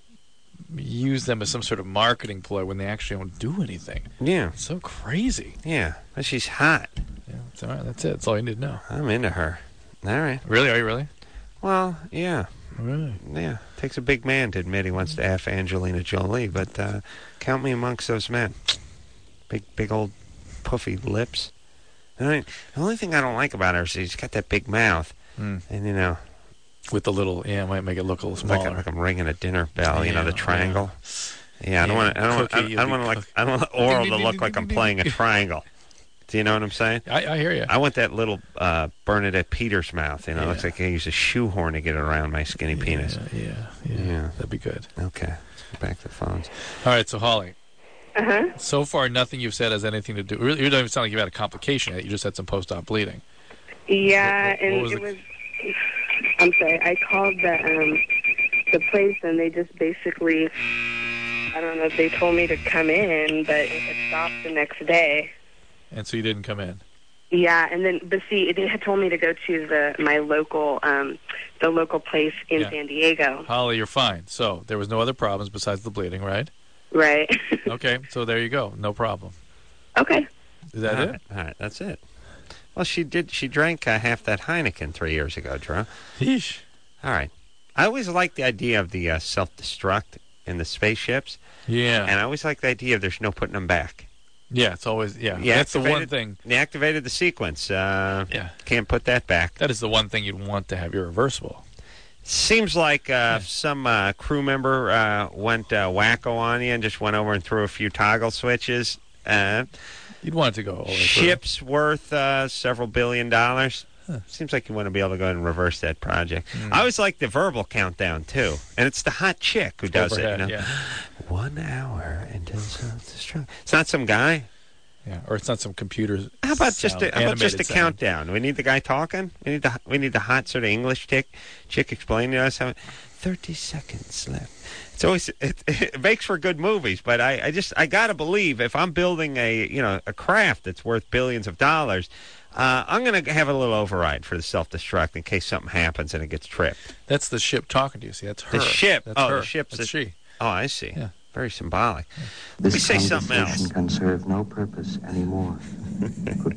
use them as some sort of marketing ploy when they actually don't do anything. Yeah. It's so crazy. Yeah. But she's hot. Yeah, it's all right. That's it. That's all you need to know. I'm into her. All right. Really? Are you really? Well, yeah. Really? Yeah. Takes a big man to admit he wants to F Angelina Jolie, but count me amongst those men. Big old puffy lips. The only thing I don't like about her is she's got that big mouth. And, with the little, it might make it look a little smaller. Like I'm ringing a dinner bell, the triangle. Yeah, I don't want oral to look like I'm playing a triangle. Do you know what I'm saying? I hear you. I want that little Bernadette Peters mouth. It looks like I use a shoehorn to get it around my skinny penis. Yeah. That'd be good. Okay, back to the phones. All right, so Holly. Uh-huh. So far, nothing you've said has anything to do. You don't even sound like you've had a complication yet. You just had some post-op bleeding. Yeah, What and was it was. I'm sorry. I called the place, and they just basically. I don't know if they told me to come in, but it stopped the next day. And so you didn't come in. Yeah, and then, but see, they had told me to go to the local place in San Diego. Holly, you're fine. So there was no other problems besides the bleeding, right? Right. Okay, so there you go. No problem. Okay. Is that it? All right, that's it. Well, she drank half that Heineken 3 years ago, Drew. Yeesh. All right. I always liked the idea of the self-destruct in the spaceships. Yeah. And I always like the idea of there's no putting them back. Yeah, it's always, that's the one thing. They activated the sequence. Can't put that back. That is the one thing you'd want to have irreversible. Seems like some crew member went wacko on you and just went over and threw a few toggle switches. You'd want it to go all the way through. Ship's worth several $1 billion. Seems like you want to be able to go ahead and reverse that project. I always like the verbal countdown, too. And it's the hot chick who does Overhead, it. You know? 1 hour until self-destruct. It's not some guy. Yeah, or it's not some computer. How about just a sound. countdown? We need the guy talking. We need the hot sort of English chick explaining to us how 30 seconds left. It's always it makes for good movies, but I gotta believe if I'm building a craft that's worth billions of dollars, I'm gonna have a little override for the self-destruct in case something happens and it gets tripped. That's the ship talking to you. See, that's her. The ship. That's her. The ship's that's she. Oh, I see. Yeah. Very symbolic. Let me say something else. This conversation can serve no purpose anymore.